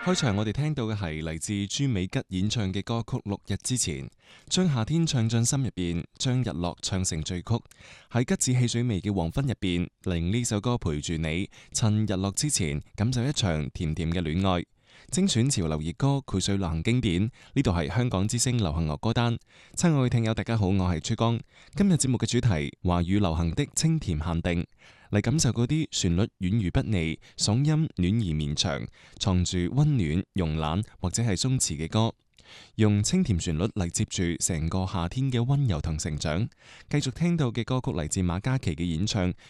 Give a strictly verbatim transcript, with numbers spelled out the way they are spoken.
開場我哋聽到嘅係嚟自朱美吉演唱嘅歌曲《六日之前》，將夏天唱進心入邊，將日落唱成序曲。喺吉子汽水味嘅黃昏入邊，令呢首歌陪住你，趁日落之前感受一場甜甜嘅戀愛。精選潮流熱歌，膾炙流行經典。呢度係香港之聲流行樂歌單。親愛嘅聽友大家好，我係珠江。今日節目嘅主題華語流行的清甜限定，嚟感受嗰啲旋律軟如不膩、嗓音暖而綿長、藏住溫暖、慵懶或者係鬆弛嘅歌，用清甜旋律嚟接住成個夏天嘅溫柔同成長。繼續聽到嘅歌曲嚟自馬嘉祺嘅演唱，